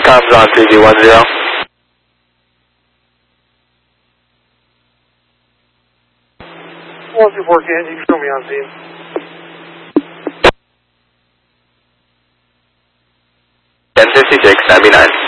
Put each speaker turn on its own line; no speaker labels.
comms on 3D10.
One, 2, 4, can you show me on scene?
Ten 56, 99.